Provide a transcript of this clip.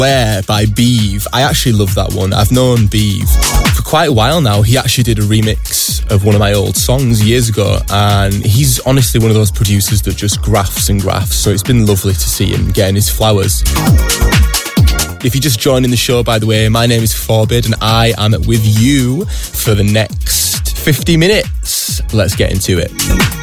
Where by Beeve. I actually love that one. I've known Beeve for quite a while now. He actually did a remix of one of my old songs years ago, and he's honestly one of those producers that just grafts and grafts, so it's been lovely to see him getting his flowers. If you're just joining the show, by the way, my name is Forbid and I am with you for the next 50 minutes. Let's get into it.